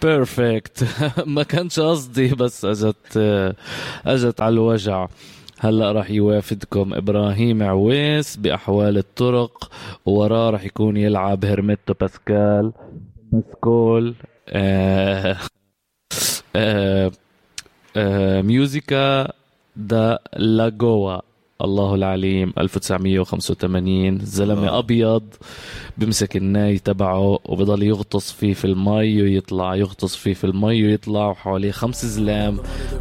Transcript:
بيرفكت. ما كانش قصدي بس اجت على الوجع. هلأ راح يوافدكم إبراهيم عويس بأحوال الطرق، وراه راح يكون يلعب هرميتو باسكول. آه آه ميوزيكا دا لاغوا. الله العليم. 1985. زلمة أبيض بمسك الناي تبعه وبضل يغطس فيه في المي ويطلع، يغطس فيه في المي ويطلع، وحواليه 5 زلام